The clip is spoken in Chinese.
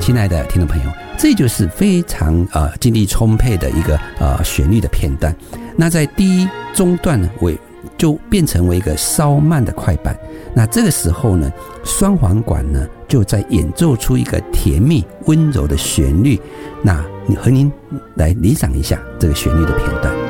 亲爱的听众朋友，这就是非常精力充沛的一个旋律的片段。那在第一中段呢，就变成为一个稍慢的快板。那这个时候呢，双簧管呢就在演奏出一个甜蜜温柔的旋律。那和您来理赏一下这个旋律的片段。